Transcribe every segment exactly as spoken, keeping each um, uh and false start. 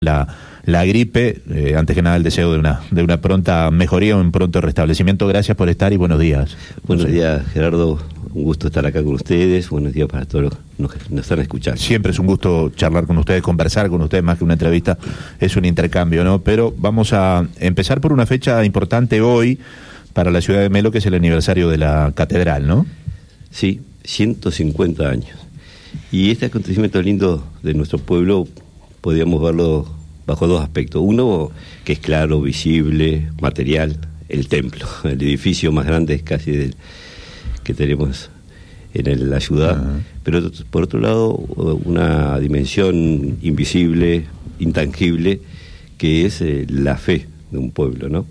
La, la gripe, eh, antes que nada el deseo de una de una pronta mejoría, un pronto restablecimiento. Gracias por estar y buenos días. Buenos días, Gerardo, un gusto estar acá con ustedes, buenos días para todos los que nos están escuchando. Siempre es un gusto charlar con ustedes, conversar con ustedes, más que una entrevista, es un intercambio, ¿no? Pero vamos a empezar por una fecha importante hoy para la ciudad de Melo, que es el aniversario de la catedral, ¿no? Sí, ciento cincuenta años. Y este acontecimiento lindo de nuestro pueblo podríamos verlo bajo dos aspectos. Uno, que es claro, visible, material, el templo, el edificio más grande casi del, que tenemos en el, la ciudad. Uh-huh. Pero por otro lado, una dimensión invisible, intangible, que es eh, la fe de un pueblo, ¿no?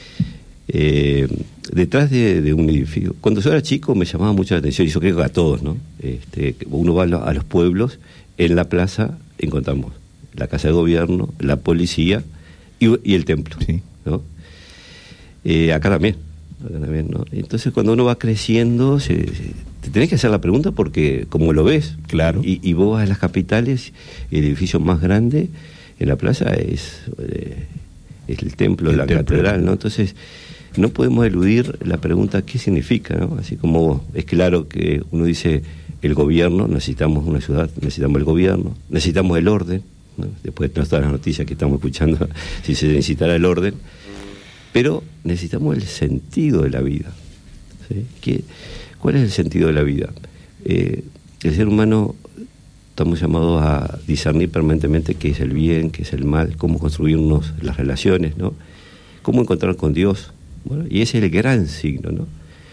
Eh, detrás de, de un edificio, cuando yo era chico me llamaba mucho la atención, y yo creo que a todos, ¿no? Este, uno va a los, a los pueblos, en la plaza encontramos la casa de gobierno, la policía y, y el templo, sí. ¿No? Eh, acá también, acá también, ¿no? Entonces cuando uno va creciendo, se, se, te tenés que hacer la pregunta porque como lo ves, claro, y, y vos vas a las capitales, el edificio más grande en la plaza es, eh, es el templo, el la templo. Catedral, ¿no? Entonces no podemos eludir la pregunta ¿qué significa?, ¿no? Así como es claro que uno dice el gobierno, necesitamos una ciudad, necesitamos el gobierno, necesitamos el orden, ¿no? Después de todas las noticias que estamos escuchando, si se necesitara el orden, pero necesitamos el sentido de la vida, ¿sí? ¿Qué, ¿Cuál es el sentido de la vida? Eh, el ser humano estamos llamados a discernir permanentemente qué es el bien, qué es el mal, cómo construirnos las relaciones, ¿no? Cómo encontrar con Dios. Bueno, y ese es el gran signo, ¿no?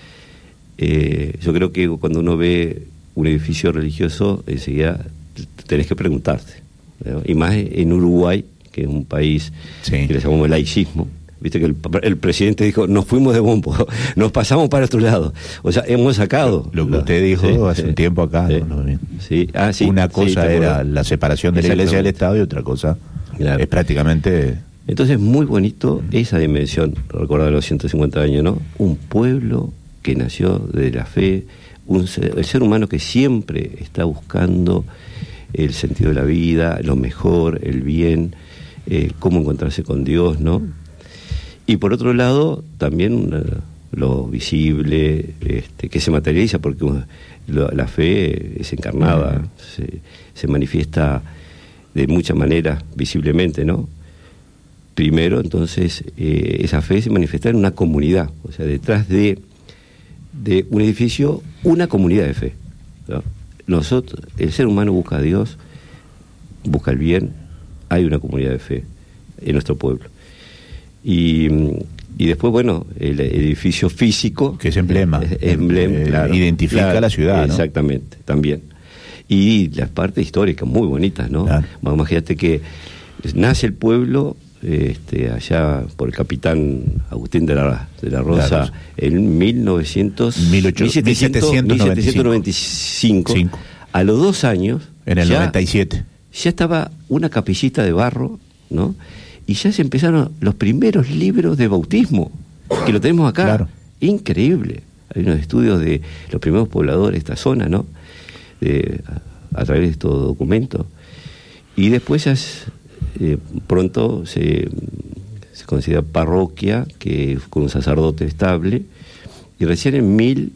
Eh, yo creo que cuando uno ve un edificio religioso, enseguida tenés que preguntarte, ¿no? Y más en Uruguay, que es un país, sí, que le llamamos laicismo. Viste que el, el presidente dijo, nos fuimos de bombo, nos pasamos para otro lado. O sea, hemos sacado... Lo, lo que usted dijo sí, hace sí, un tiempo acá. Sí, ¿no? Sí. Ah, sí, una cosa sí, era la separación de la Iglesia del Estado y otra cosa, claro, es prácticamente... Entonces, muy bonito esa dimensión, recordar los ciento cincuenta años, ¿no? Un pueblo que nació de la fe, un ser, el ser humano que siempre está buscando el sentido de la vida, lo mejor, el bien, eh, cómo encontrarse con Dios, ¿no? Y por otro lado, también uh, lo visible, este, que se materializa, porque uh, lo, la fe es encarnada, uh-huh, se, se manifiesta de muchas maneras visiblemente, ¿no? Primero, entonces, eh, esa fe se manifiesta en una comunidad, o sea, detrás de, de un edificio, una comunidad de fe, ¿no? Nosotros, el ser humano busca a Dios, busca el bien, hay una comunidad de fe en nuestro pueblo. Y, y después, bueno, el edificio físico... Que es emblema. Es, es emblema, eh, claro. Identifica claro, la ciudad, ¿no? Exactamente, también. Y las partes históricas muy bonitas, ¿no? Claro. Bueno, imagínate que nace el pueblo... Este, allá por el capitán Agustín de la, de la Rosa, claro, en mil novecientos, mil setecientos noventa y cinco. A los dos años, en el ya, noventa y siete, ya estaba una capillita de barro, ¿no? Y ya se empezaron los primeros libros de bautismo, que lo tenemos acá. Claro. Increíble. Hay unos estudios de los primeros pobladores de esta zona, ¿no? De, a, a través de estos documentos. Y después ya es, Eh, pronto se, se considera parroquia, que con un sacerdote estable, y recién en mil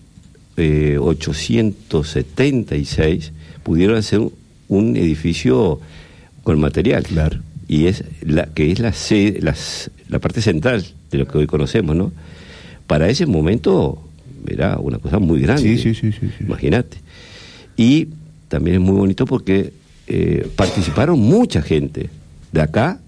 ochocientos setenta y seis pudieron hacer un, un edificio con material, claro, y es la que es la sede, las, la parte central de lo que hoy conocemos, ¿no? Para ese momento era una cosa muy grande, sí, sí, sí, sí, sí. Imagínate. Y también es muy bonito porque eh, participaron mucha gente de acá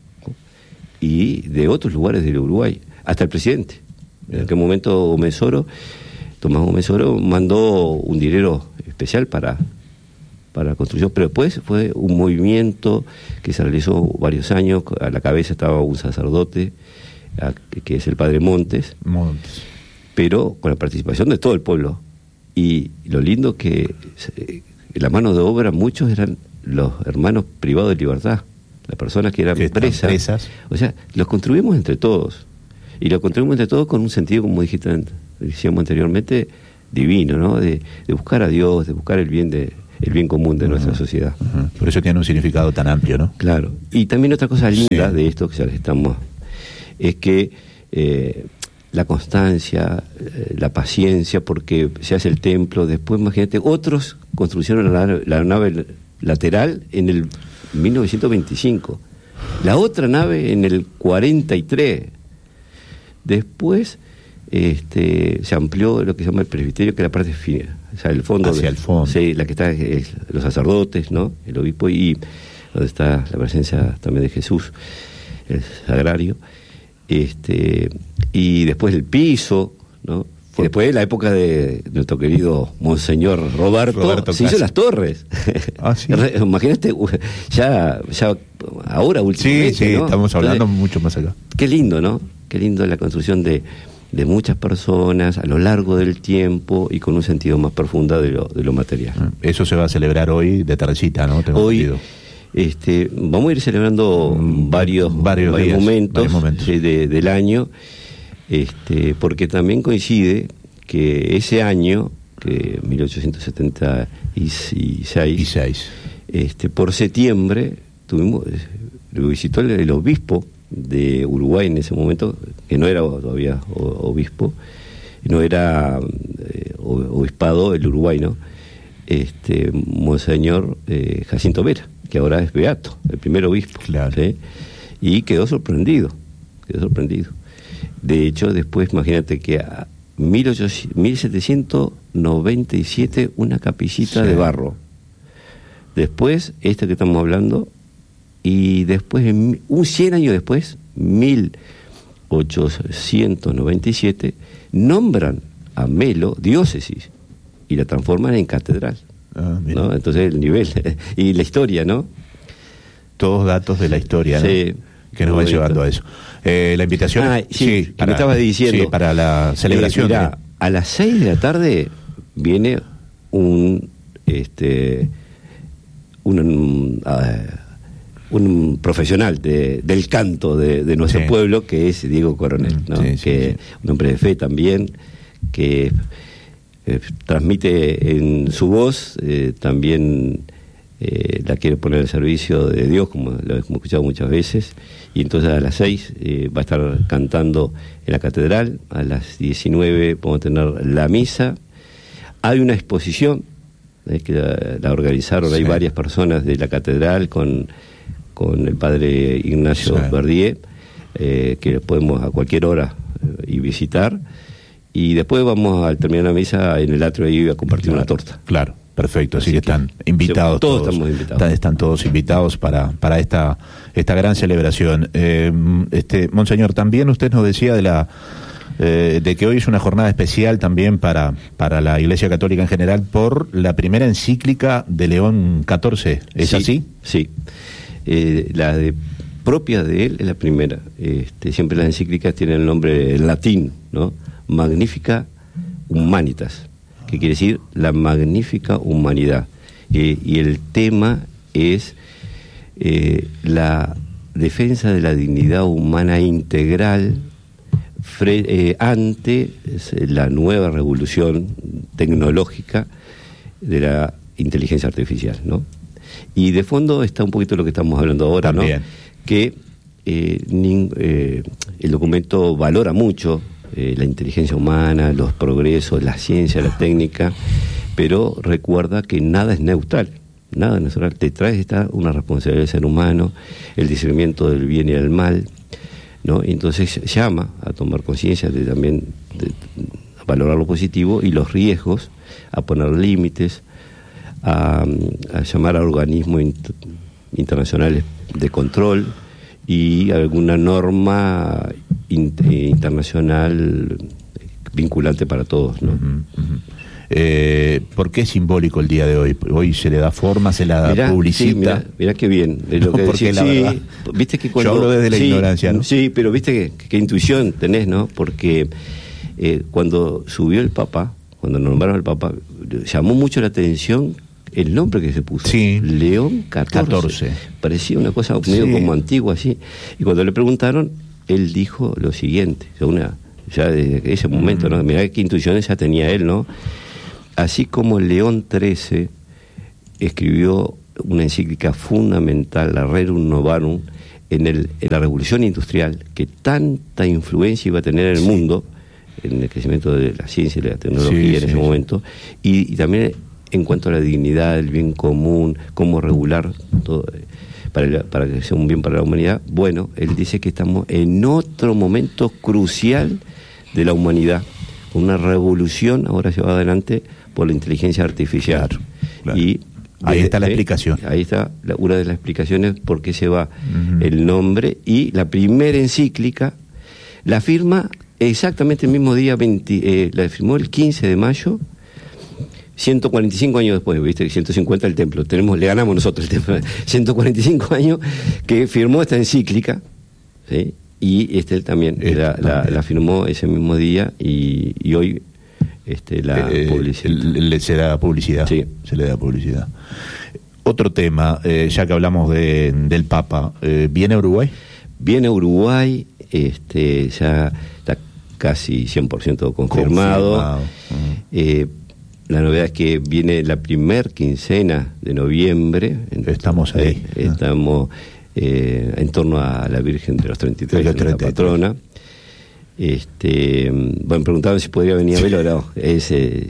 y de otros lugares del Uruguay, hasta el presidente. En aquel momento Gómez Oro, Tomás Gómez Oro mandó un dinero especial para, para la construcción, pero después fue un movimiento que se realizó varios años, a la cabeza estaba un sacerdote, a, que es el padre Montes, Montes, pero con la participación de todo el pueblo. Y lo lindo que eh, la mano de obra, muchos eran los hermanos privados de libertad, las personas que eran que presas, presas, o sea, los construimos entre todos, y los construimos entre todos con un sentido, como dijiste, decíamos anteriormente, divino, ¿no? De, de buscar a Dios, de buscar el bien de el bien común de uh-huh. nuestra sociedad. Uh-huh. Por eso tiene un significado tan amplio, ¿no? Claro. Y también otra cosa linda sí. de esto, que ya les estamos, es que eh, la constancia, eh, la paciencia, porque se hace el templo, después imagínate, otros construyeron la, la nave lateral en el mil novecientos veinticinco, la otra nave en el cuarenta y tres, después este, se amplió lo que se llama el presbiterio, que es la parte fina, o sea, el fondo, hacia de, el fondo, sí, la que está es los sacerdotes, ¿no? El obispo, y donde está la presencia también de Jesús, el sagrario, este, y después el piso, ¿no? Y después de la época de nuestro querido Monseñor Roberto, Roberto se hizo las torres. Ah, ¿sí? Imagínate, ya, ya ahora últimamente, sí, sí, ¿no? estamos hablando Entonces, mucho más acá. Qué lindo, ¿no? Qué lindo la construcción de, de muchas personas a lo largo del tiempo y con un sentido más profundo de lo, de lo material. Eso se va a celebrar hoy de tardecita, ¿no? Tengo hoy entendido. este, vamos a ir celebrando mm, varios, varios, varios, días, momentos, varios momentos. Sí, de, del año, este, porque también coincide que ese año, que mil ochocientos setenta y seis, este, por septiembre, tuvimos, lo visitó el, el obispo de Uruguay en ese momento, que no era todavía obispo, no era eh, obispado el Uruguay, ¿no? Este, Monseñor eh, Jacinto Vera, que ahora es beato, el primer obispo, claro. ¿sí? Y quedó sorprendido, quedó sorprendido. De hecho, después, imagínate que a mil setecientos noventa y siete una capillita sí. de barro. Después, este que estamos hablando, y después, en, un cien años después, mil ochocientos noventa y siete, nombran a Melo diócesis y la transforman en catedral. Ah, ¿no? Entonces el nivel y la historia, ¿no? Todos datos de la historia, ¿no? Sí, que nos va llevando a eso. Eh, la invitación, ah, sí, sí, para, me estabas diciendo, sí, para la celebración. Eh, mirá, a las seis de la tarde viene un este un, un, uh, un profesional de, del canto de, de nuestro sí. pueblo, que es Diego Coronel, ¿no? Sí, sí, que sí. un hombre de fe también, que eh, transmite en su voz eh, también eh, la quiere poner al servicio de Dios, como lo hemos escuchado muchas veces. Y entonces a las seis eh, va a estar cantando en la catedral, a las diecinueve vamos a tener la misa. Hay una exposición eh, que la, la organizaron, sí. hay varias personas de la catedral con, con el padre Ignacio sí. Verdier, eh, que podemos a cualquier hora eh, ir visitar. Y después vamos al terminar la misa en el atrio ahí a compartir claro, una torta. Claro. Perfecto, así, así que están que invitados todos, todos, estamos invitados. Están, están todos invitados para, para esta, esta gran celebración. Eh, este, Monseñor, también usted nos decía de la eh, de que hoy es una jornada especial también para, para la Iglesia Católica en general por la primera encíclica de León catorce, ¿es sí, así? Sí, eh, la de, propia de él es la primera. Este, siempre las encíclicas tienen el nombre en latín, ¿no? Magnifica Humanitas, que quiere decir la magnífica humanidad. Eh, y el tema es eh, la defensa de la dignidad humana integral fre- eh, ante la nueva revolución tecnológica de la inteligencia artificial, ¿no? Y de fondo está un poquito lo que estamos hablando ahora, también. ¿No? Que eh, nin- eh, el documento valora mucho Eh, la inteligencia humana, los progresos, la ciencia, la técnica, pero recuerda que nada es neutral, nada es neutral. Detrás está una responsabilidad del ser humano, el discernimiento del bien y del mal, ¿no? Y entonces llama a tomar conciencia de también de, a valorar lo positivo y los riesgos, a poner límites, a, a llamar a organismos int- internacionales de control y alguna norma internacional vinculante para todos, ¿no? Uh-huh, uh-huh. Eh, ¿Por qué es simbólico el día de hoy? Hoy se le da forma, se la mirá, publicita. Sí, mirá, mirá qué bien. Es lo que porque decís, la sí, verdad, viste que cuando, yo hablo desde la sí, ignorancia, ¿no? Sí, pero viste que, qué intuición tenés, ¿no? Porque eh, cuando subió el Papa, cuando nombraron al Papa, llamó mucho la atención el nombre que se puso, sí. León catorce. catorce. Parecía una cosa medio sí. como antigua, así. Y cuando le preguntaron, él dijo lo siguiente, una, ya desde ese momento, ¿no? Mirá qué intuiciones ya tenía él, ¿no? Así como León trece escribió una encíclica fundamental, la Rerum Novarum, en, el, en la revolución industrial, que tanta influencia iba a tener en el mundo, en el crecimiento de la ciencia y la tecnología sí, en sí, ese sí. momento, y, y también en cuanto a la dignidad, el bien común, cómo regular todo, para, el, para que sea un bien para la humanidad. Bueno, él dice que estamos en otro momento crucial de la humanidad, con una revolución ahora llevada adelante por la inteligencia artificial. Claro, claro. Y ahí está la eh, explicación. Ahí está la, una de las explicaciones por qué se va uh-huh. el nombre, y la primera encíclica la firma exactamente el mismo día, veinte, eh, la firmó el quince de mayo, ciento cuarenta y cinco años después, ¿viste? ciento cincuenta el templo, tenemos, le ganamos nosotros el templo, ciento cuarenta y cinco años que firmó esta encíclica, ¿sí? Y este también este, la, la, la firmó ese mismo día, y, y hoy este, la eh, publicidad. Le, se da publicidad. Sí. Se le da publicidad. Otro tema, eh, ya que hablamos de, del Papa, eh, ¿viene a Uruguay? Viene a Uruguay, este, ya está casi cien por ciento confirmado. confirmado. Uh-huh. Eh, la novedad es que viene la primer quincena de noviembre. Estamos ahí. Eh, uh-huh. Estamos eh, en torno a la Virgen de los treinta y tres, de los treinta y tres. La patrona. Este, bueno, preguntaban si podría venir a Melo. No, es, eh,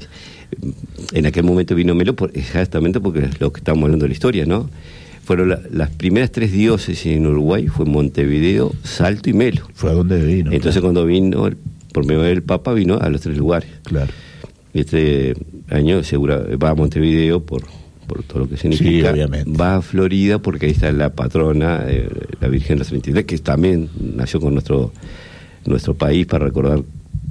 en aquel momento vino Melo por, exactamente porque es lo que estamos hablando de la historia, ¿no? Fueron la, las primeras tres diócesis en Uruguay, fue Montevideo, Salto y Melo. Fue a donde vino. Entonces claro. cuando vino, por medio del Papa, vino a los tres lugares. Claro. Este año segura, va a Montevideo por, por todo lo que significa. Sí, obviamente. Va a Florida porque ahí está la patrona, eh, la Virgen de los treinta y tres, que también nació con nuestro nuestro país, para recordar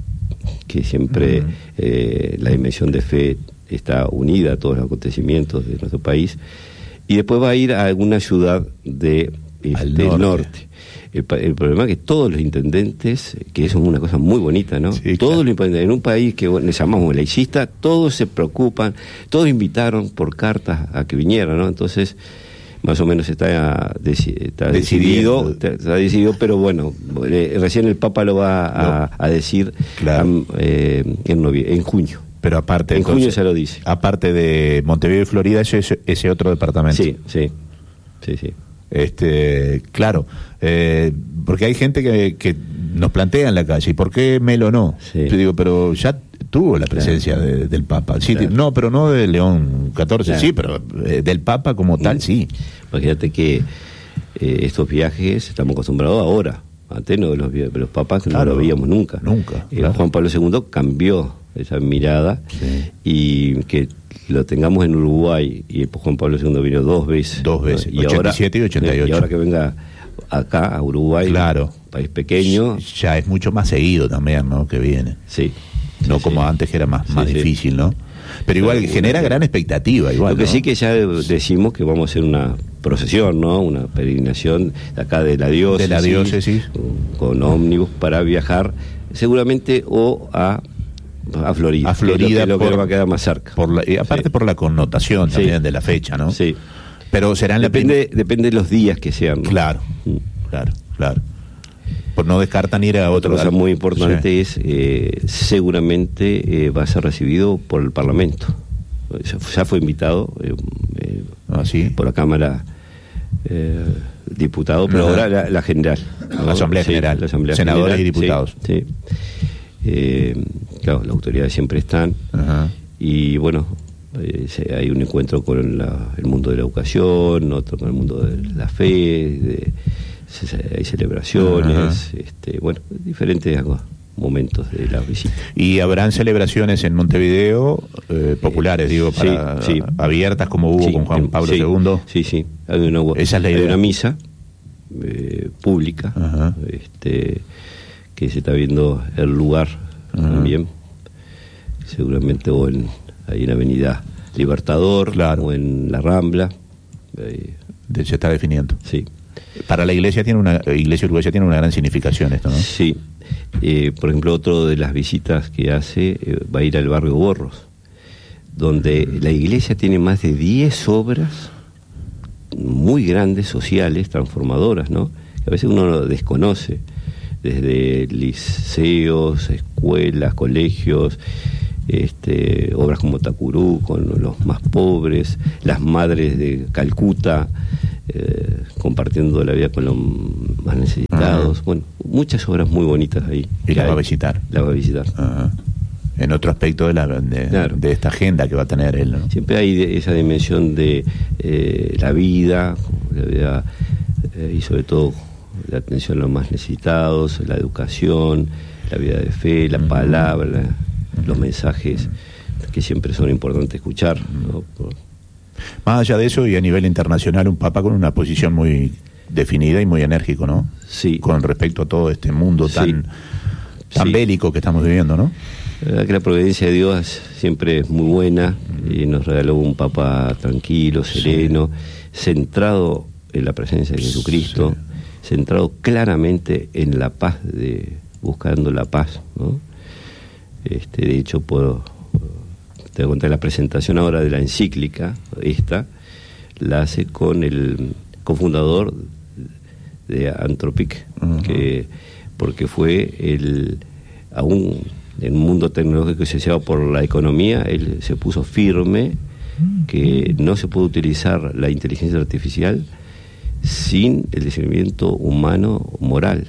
que siempre uh-huh. eh, la dimensión de fe está unida a todos los acontecimientos de nuestro país. Y después va a ir a alguna ciudad de, este, del norte. El, el problema es que todos los intendentes, que eso es una cosa muy bonita, ¿no? Sí, todos claro. los intendentes, en un país que bueno, le llamamos laicista, todos se preocupan, todos invitaron por cartas a que vinieran, ¿no? Entonces, más o menos está, está decidido, está decidido, pero bueno, eh, recién el Papa lo va a, no. a decir claro. a, eh, en, novie- en junio. Pero aparte, en entonces, junio se lo dice. Aparte de Montevideo y Florida, ese, ese otro departamento. Sí, sí, sí, sí. Este, claro, eh, porque hay gente que, que nos plantea en la calle, ¿y por qué Melo no? Sí. Yo digo, pero ya tuvo la presencia claro. de, del Papa. Sí, claro. No, pero no de León catorce, claro. sí, pero eh, del Papa como tal, sí. Imagínate que eh, estos viajes estamos acostumbrados ahora. Antes no, los, los papas claro. no lo veíamos nunca. Nunca. Eh, claro. Juan Pablo segundo cambió esa mirada sí. y que lo tengamos en Uruguay, y Juan Pablo segundo vino dos veces. Dos veces, y ochenta y siete ahora, y ochenta y ocho. Y ahora que venga acá, a Uruguay, claro. país pequeño. Ya es mucho más seguido también, ¿no? Que viene. Sí. No sí, como sí. antes, que era más, sí, más sí. difícil, ¿no? Pero igual Pero, genera bueno, gran expectativa, igual. Lo que ¿no? sí que ya decimos que vamos a hacer una procesión, ¿no? Una peregrinación de acá de la diócesis. De la diócesis. Con, con ómnibus para viajar, seguramente, o a, a Florida. A Florida, que es lo que, por, lo que va a quedar más cerca. Por la, y aparte sí. por la connotación sí. también de la fecha, ¿no? Sí. Pero serán depende, la prim- depende de los días que sean, ¿no? Claro, mm. claro, claro. Pues no descartan ir a otro. Otra cosa muy importante sí. es, eh, seguramente eh, va a ser recibido por el Parlamento. Ya fue invitado eh, eh, ¿Ah, sí? por la Cámara eh, diputado, pero Ajá. ahora la, la general, ¿no? La Asamblea sí, General, la Asamblea senadores general, y diputados. Sí, sí. Eh, claro, las autoridades siempre están. Ajá. Y bueno, eh, hay un encuentro con la, el mundo de la educación, otro con el mundo de la fe, de, hay celebraciones, este, bueno, diferentes momentos de la visita. ¿Y habrán celebraciones en Montevideo eh, populares, eh, digo, para, sí, sí. abiertas como hubo sí, con Juan Pablo sí, segundo? Sí, sí. Hay una, Esa es la hay idea. una misa eh, pública, Ajá. este, que se está viendo el lugar Ajá. también, seguramente o en, ahí en Avenida Libertador, claro. o en La Rambla. Eh, de, se está definiendo. Sí. Para la iglesia tiene una iglesia uruguaya tiene una gran significación esto, ¿no? Sí. Eh, por ejemplo, otro de las visitas que hace eh, va a ir al barrio Borros, donde la iglesia tiene más de diez obras muy grandes, sociales, transformadoras, ¿no? Que a veces uno lo desconoce, desde liceos, escuelas, colegios, este, obras como Takurú, con los más pobres, las madres de Calcuta, eh, compartiendo la vida con los más necesitados. Uh-huh. Bueno, muchas obras muy bonitas ahí. Y la va a visitar. La va a visitar. Uh-huh. En otro aspecto de, la, de, claro. de esta agenda que va a tener él, ¿no? Siempre hay de, esa dimensión de eh, la vida, la vida eh, y sobre todo la atención a los más necesitados, la educación, la vida de fe, la uh-huh. palabra, uh-huh. los mensajes uh-huh. que siempre son importantes escuchar, ¿no? Por... Más allá de eso, y a nivel internacional, un papa con una posición muy definida y muy enérgico, ¿no? Sí. Con respecto a todo este mundo tan, sí. tan sí. bélico que estamos viviendo, ¿no? La verdad que la providencia de Dios siempre es muy buena y nos regaló un papa tranquilo, sereno, sí. centrado en la presencia de Jesucristo, sí. centrado claramente en la paz, de buscando la paz, ¿no? Este, de hecho, puedo, te voy a contar la presentación ahora de la encíclica, esta, la hace con el cofundador de Anthropic, uh-huh. que porque fue el aún en un mundo tecnológico que se lleva por la economía, él se puso firme que no se puede utilizar la inteligencia artificial sin el discernimiento humano moral,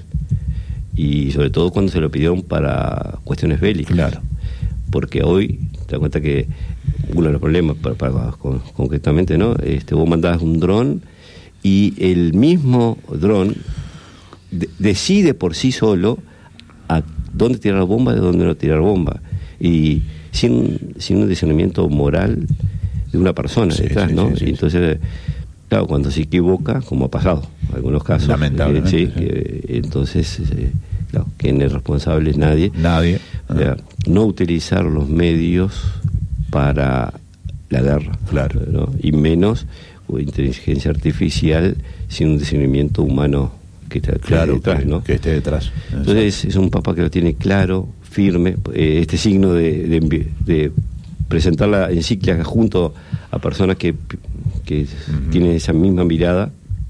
y sobre todo cuando se lo pidieron para cuestiones bélicas. Claro. Porque hoy te das cuenta que uno de los problemas, para, para, con, concretamente, ¿no? Este, vos mandás un dron y el mismo dron de, decide por sí solo a dónde tirar bomba, de dónde no tirar bomba, y sin, sin un discernimiento moral de una persona sí, detrás, sí, ¿no? Sí, sí, y entonces, claro, cuando se equivoca, como ha pasado en algunos casos, lamentablemente, eh, sí, sí. Que, entonces, eh, claro, ¿quién es responsable? Nadie. Nadie. O sea, no utilizar los medios para la guerra, claro, ¿no? Y menos o inteligencia artificial sin un discernimiento humano que esté claro, detrás, que, ¿no? que esté detrás. Entonces exacto. Es un papa que lo tiene claro, firme, eh, este signo de, de, de presentar la encíclica junto a personas que, que uh-huh. tienen esa misma mirada,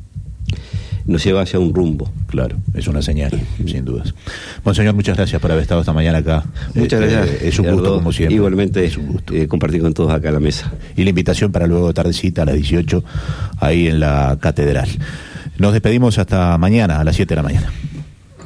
nos lleva hacia un rumbo. Claro, es una señal, sin dudas. Monseñor, muchas gracias por haber estado esta mañana acá. Muchas este, gracias. Es un gusto, Gerardo, como siempre. Igualmente, es un gusto. Eh, compartir con todos acá a la mesa. Y la invitación para luego de tardecita a las dieciocho, ahí en la catedral. Nos despedimos hasta mañana, a las siete de la mañana.